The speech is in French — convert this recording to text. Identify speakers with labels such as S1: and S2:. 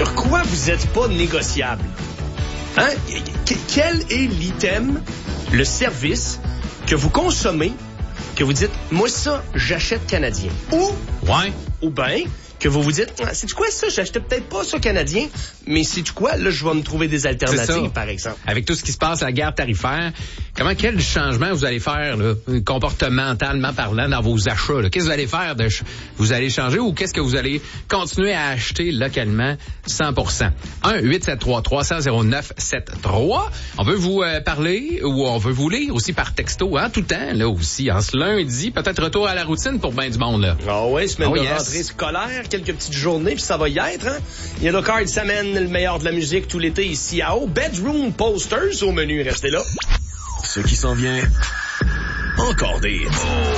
S1: sur quoi vous êtes pas négociable? Hein? Quel est l'item, le service que vous consommez, que vous dites, moi ça, j'achète canadien? Ou bien, que vous vous dites, c'est quoi ça? J'achetais peut-être pas ça canadien, mais c'est quoi? Là, je vais me trouver des alternatives, par exemple.
S2: Avec tout ce qui se passe, la guerre tarifaire, quel changement vous allez faire, là, comportementalement parlant, dans vos achats? Là? Qu'est-ce que vous allez faire? Vous allez changer ou qu'est-ce que vous allez continuer à acheter localement 100%? 1-873-300-0973. On veut vous parler ou on veut vous lire aussi par texto, hein, tout le temps, là aussi. En ce lundi, peut-être retour à la routine pour ben du monde, là.
S1: Ah oui, semaine de rentrée scolaire, quelques petites journées, puis ça va y être, hein? Yellow Card s'amène le meilleur de la musique tout l'été ici à haut. Bedroom Posters au menu, restez là.
S3: Ce qui s'en vient, encore des hits.